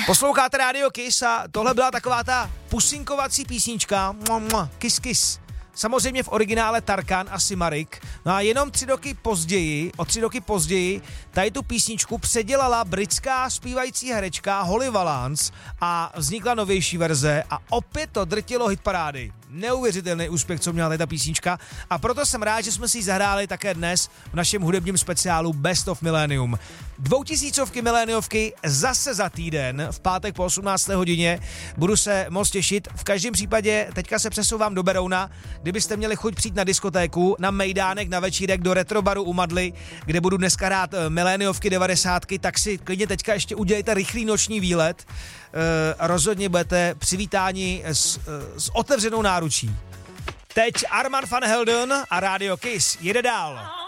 Posloucháte Radio Kiss a tohle byla taková ta pusinkovací písnička Kiss Kiss. Samozřejmě v originále Tarkan a Simarik. No a jenom 3 roky později, tady tu písničku předělala britská zpívající herečka Holly Valance a vznikla novější verze a opět to drtilo hitparády. Neuvěřitelný úspěch, co měla ta písnička, a proto jsem rád, že jsme si ji zahráli také dnes v našem hudebním speciálu Best of Millennium. 2000 miléniovky zase za týden, v pátek po 18. hodině. Budu se moc těšit. V každém případě teďka se přesouvám do Berouna. Kdybyste měli chuť přijít na diskotéku, na mejdánek, na večírek do Retrobaru u Madly, kde budu dneska hrát miléniovky 90, tak si klidně teďka ještě udělejte rychlý noční výlet. Rozhodně budete přivítáni s otevřenou náručí. Teď Armand van Helden a Radio Kiss jede dál.